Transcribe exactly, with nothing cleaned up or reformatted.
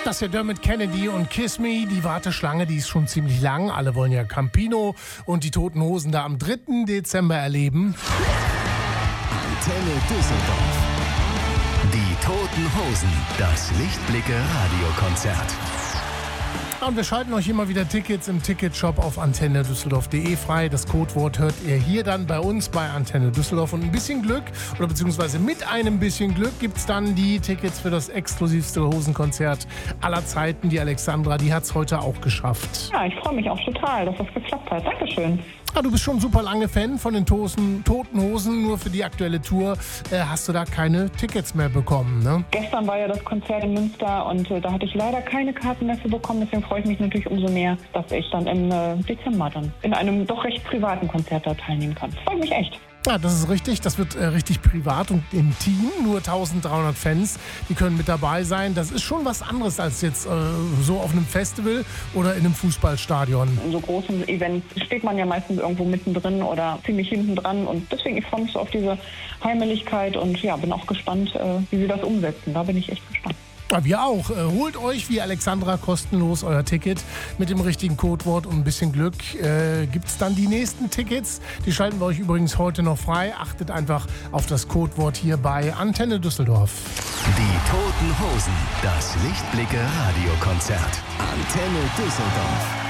Das ist ja Dermot Kennedy und Kiss Me. Die Warteschlange, die ist schon ziemlich lang. Alle wollen ja Campino und die Toten Hosen da am dritten Dezember erleben. Antenne Düsseldorf. Die Toten Hosen. Das Lichtblicke-Radiokonzert. Und wir schalten euch immer wieder Tickets im Ticketshop auf antenne düsseldorf punkt de frei. Das Codewort hört ihr hier dann bei uns bei Antenne Düsseldorf. Und ein bisschen Glück, oder beziehungsweise mit einem bisschen Glück, gibt es dann die Tickets für das exklusivste Hosenkonzert aller Zeiten. Die Alexandra, die hat es heute auch geschafft. Ja, ich freue mich auch total, dass das geklappt hat. Dankeschön. Ah, du bist schon super lange Fan von den Tosen, Toten Hosen. Nur für die aktuelle Tour äh, hast du da keine Tickets mehr bekommen, ne? Gestern war ja das Konzert in Münster und äh, da hatte ich leider keine Karten mehr für bekommen. Deswegen freue ich mich natürlich umso mehr, dass ich dann im äh, Dezember dann in einem doch recht privaten Konzert da teilnehmen kann. Freue mich echt. Ja, das ist richtig. Das wird äh, richtig privat und intim. Nur eintausenddreihundert Fans, die können mit dabei sein. Das ist schon was anderes als jetzt äh, so auf einem Festival oder in einem Fußballstadion. In so großen Events steht man ja meistens irgendwo mittendrin oder ziemlich hinten dran. Und deswegen, ich freue mich so auf diese Heimeligkeit und ja, bin auch gespannt, äh, wie sie das umsetzen. Da bin ich echt gespannt. Ja, wir auch. Äh, holt euch wie Alexandra kostenlos euer Ticket mit dem richtigen Codewort und ein bisschen Glück. Äh, gibt es dann die nächsten Tickets. Die schalten wir euch übrigens heute noch frei. Achtet einfach auf das Codewort hier bei Antenne Düsseldorf. Die Toten Hosen. Das Lichtblicke-Radiokonzert. Antenne Düsseldorf.